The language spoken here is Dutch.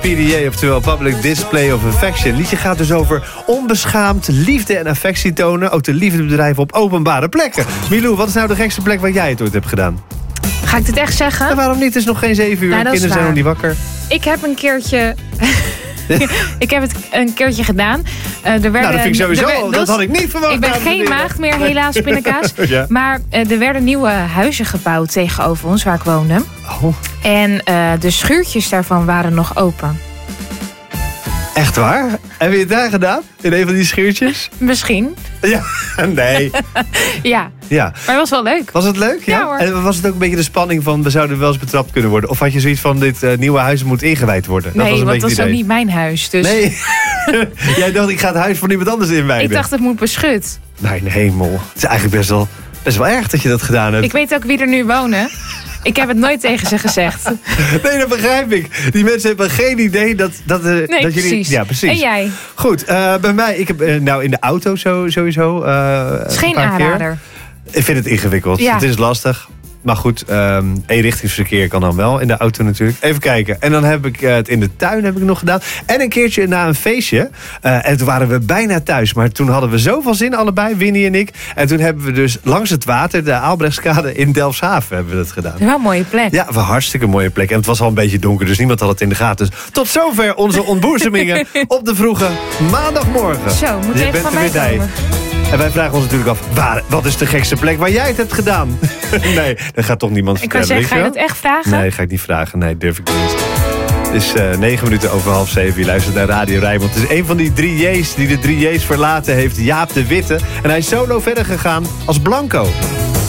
PDA, oftewel Public Display of Affection. Het liedje gaat dus over onbeschaamd liefde en affectie tonen. Ook de liefdesbedrijven op openbare plekken. Milou, wat is nou de gekste plek waar jij het ooit hebt gedaan? Ga ik dit echt zeggen? En waarom niet? Het is nog geen 7 uur. Nou, Kinderen zijn nog niet wakker. Ik heb een keertje... ik heb het een keertje gedaan. Dat vind ik sowieso dat had ik niet verwacht. Ik ben geen maagd meer, helaas, pindakaas. Ja. Maar er werden nieuwe huizen gebouwd tegenover ons, waar ik woonde. Oh. En de schuurtjes daarvan waren nog open. Echt waar? Heb je het daar gedaan? In een van die schuurtjes? Misschien. Ja, nee. Ja. Ja. Maar het was wel leuk. Was het leuk? Ja? Ja, hoor. En was het ook een beetje de spanning van... we zouden wel eens betrapt kunnen worden? Of had je zoiets van... dit nieuwe huis moet ingewijd worden? Nee, dat was een want beetje dat het is ook idee. niet mijn huis. Dus Nee. Jij dacht, ik ga het huis van iemand anders inwijden. ik dacht, het moet beschut. Nee, hemel. Het is eigenlijk best wel erg dat je dat gedaan hebt. Ik weet ook wie er nu wonen. Ik heb het nooit tegen ze gezegd. Nee, dat begrijp ik. Die mensen hebben geen idee dat Nee, jullie... precies. Ja, precies. En jij? Goed, bij mij... Ik heb nou in de auto sowieso... Het is geen aanrader. Ik vind het ingewikkeld. Ja. Het is lastig. Maar goed, eenrichtingsverkeer kan dan wel in de auto natuurlijk. Even kijken. En dan heb ik het in de tuin nog gedaan. En een keertje na een feestje. En toen waren we bijna thuis. Maar toen hadden we zoveel zin allebei, Winnie en ik. En toen hebben we dus langs het water, de Aalbrechtskade in Delfshaven, hebben we dat gedaan. Wel een mooie plek. Ja, een hartstikke mooie plek. En het was al een beetje donker, dus niemand had het in de gaten. Dus tot zover onze ontboezemingen op de vroege maandagmorgen. Zo, moet Je even bent van er mij weer bij. komen. En wij vragen ons natuurlijk af, wat is de gekste plek waar jij het hebt gedaan? Nee, dat gaat toch niemand Ik kan vertellen. zeggen, ga je dat echt vragen? Nee, ga ik niet vragen. Nee, durf ik niet. Het is 9 minuten over 6:30. Je luistert naar Radio Rijnmond. Het is een van die 3 J's die de 3 J's verlaten heeft. Jaap de Witte. En hij is solo verder gegaan als Blanco.